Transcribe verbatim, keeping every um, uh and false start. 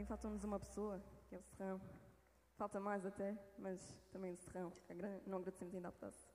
também falta-nos uma pessoa, que é o Serrão. Falta mais até, mas também o Serrão. Não agradecemos ainda a pedaço.